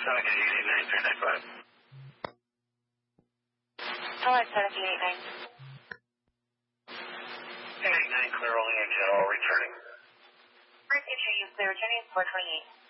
Hello, 7889. 89, clear rolling in general, returning. First entry is clear, returning 428.